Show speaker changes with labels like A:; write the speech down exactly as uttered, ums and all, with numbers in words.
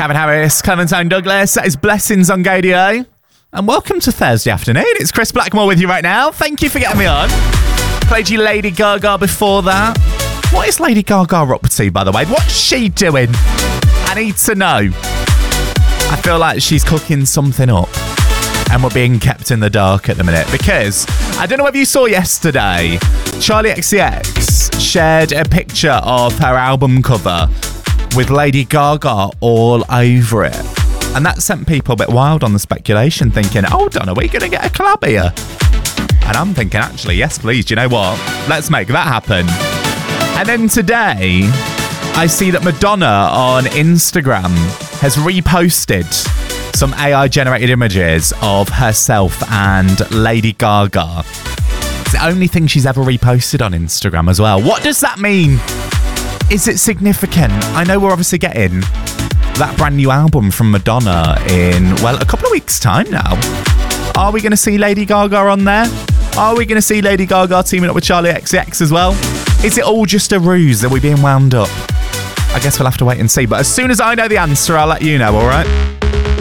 A: Calvin Harris, Clementine Douglas. That is Blessings on Gadio. And welcome to Thursday afternoon. It's Chris Blackmore with you right now. Thank you for getting me on. Played you Lady Gaga before that. What is Lady Gaga up to, by the way? What's she doing? I need to know. I feel like she's cooking something up. And we're being kept in the dark at the minute. Because, I don't know if you saw yesterday, Charlie X C X shared a picture of her album cover with Lady Gaga all over it. And that sent people a bit wild on the speculation, thinking, hold on, are we going to get a collab here? And I'm thinking, actually, yes, please. Do you know what? Let's make that happen. And then today, I see that Madonna on Instagram has reposted some A I-generated images of herself and Lady Gaga. It's the only thing she's ever reposted on Instagram as well. What does that mean? Is it significant? I know we're obviously getting that brand new album from Madonna in, well, a couple of weeks' time now. Are we going to see Lady Gaga on there? Are we going to see Lady Gaga teaming up with Charlie X C X as well? Is it all just a ruse? Are we being wound up? I guess we'll have to wait and see. But as soon as I know the answer, I'll let you know, all right?